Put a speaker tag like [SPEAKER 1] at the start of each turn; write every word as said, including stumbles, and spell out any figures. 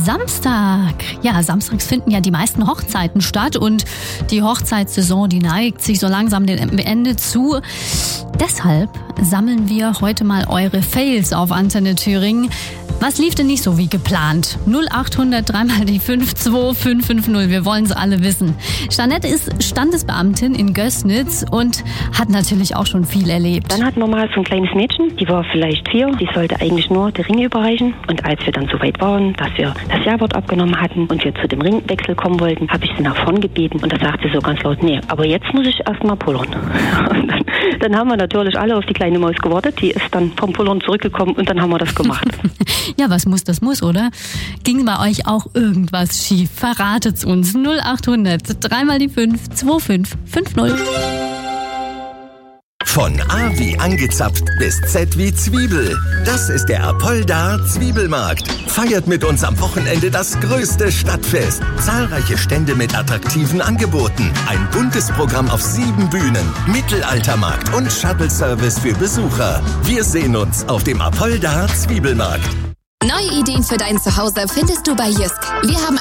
[SPEAKER 1] Samstag. Ja, samstags finden ja die meisten Hochzeiten statt und die Hochzeitssaison, die neigt sich so langsam dem Ende zu. Deshalb sammeln wir heute mal eure Fails auf Antenne Thüringen. Was lief denn nicht so wie geplant? null acht hundert drei mal die fünf zwei fünf fünf null. Wir wollen es alle wissen. Jeanette ist Standesbeamtin in Gößnitz und hat natürlich auch schon viel erlebt.
[SPEAKER 2] Dann hatten wir mal so ein kleines Mädchen, die war vielleicht vier. Die sollte eigentlich nur die Ringe überreichen. Und als wir dann so weit waren, dass wir das Ja-Wort abgenommen hatten und wir zu dem Ringwechsel kommen wollten, habe ich sie nach vorn gebeten. Und da sagte sie so ganz laut, nee, aber jetzt muss ich erst mal pullern. Und dann, dann haben wir natürlich alle auf die kleine Maus gewartet. Die ist dann vom Pullern zurückgekommen und dann haben wir das gemacht.
[SPEAKER 1] Ja, was muss, das muss, oder? Ging bei euch auch irgendwas schief? Verratet's uns. null acht hundert drei mal die fünf zwei fünf fünf null.
[SPEAKER 3] Von A wie angezapft bis Z wie Zwiebel. Das ist der Apolda Zwiebelmarkt. Feiert mit uns am Wochenende das größte Stadtfest. Zahlreiche Stände mit attraktiven Angeboten. Ein buntes Programm auf sieben Bühnen. Mittelaltermarkt und Shuttle-Service für Besucher. Wir sehen uns auf dem Apolda Zwiebelmarkt.
[SPEAKER 4] Neue Ideen für dein Zuhause findest du bei Jysk. Wir haben